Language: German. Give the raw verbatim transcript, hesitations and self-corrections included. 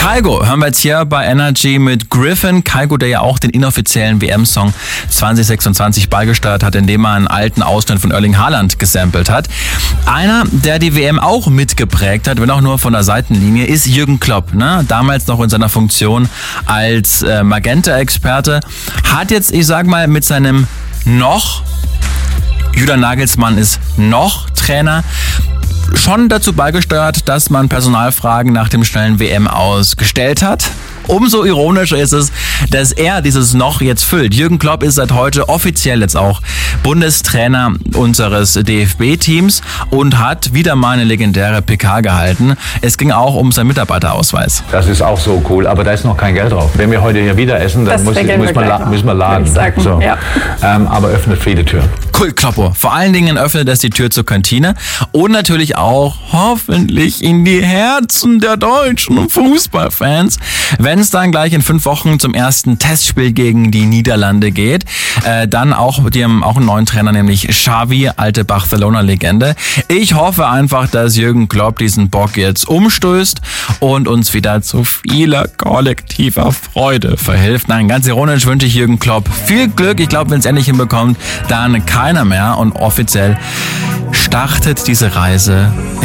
Kygo hören wir jetzt hier bei Energy mit Griffin. Kygo, der ja auch den inoffiziellen W M-Song zwanzig sechsundzwanzig beigesteuert hat, indem er einen alten Ausschnitt von Erling Haaland gesampelt hat. Einer, der die W M auch mitgeprägt hat, wenn auch nur von der Seitenlinie, ist Jürgen Klopp. Ne? Damals noch in seiner Funktion als äh, Magenta-Experte. Hat jetzt, ich sag mal, mit seinem noch, Julian Nagelsmann ist noch Trainer, schon dazu beigesteuert, dass man Personalfragen nach dem schnellen W M-Aus gestellt hat. Umso ironischer ist es, dass er dieses Noch jetzt füllt. Jürgen Klopp ist seit heute offiziell jetzt auch Bundestrainer unseres D F B-Teams und hat wieder mal eine legendäre P K gehalten. Es ging auch um seinen Mitarbeiterausweis. Das ist auch so cool, aber da ist noch kein Geld drauf. Wenn wir heute hier wieder essen, dann muss, muss, man la- müssen wir laden. So. Ja. Ähm, aber öffnet viele Türen. Cool, Kloppo. Vor allen Dingen öffnet das die Tür zur Kantine und natürlich auch hoffentlich in die Herzen der deutschen Fußballfans, wenn es dann gleich in fünf Wochen zum ersten Testspiel gegen die Niederlande geht. Äh, dann auch, die haben auch einen neuen Trainer, nämlich Xavi, alte Barcelona-Legende. Ich hoffe einfach, dass Jürgen Klopp diesen Bock jetzt umstößt und uns wieder zu vieler kollektiver Freude verhilft. Nein, ganz ironisch wünsche ich Jürgen Klopp viel Glück. Ich glaube, wenn es endlich hinbekommt, dann keiner mehr. Und offiziell startet diese Reise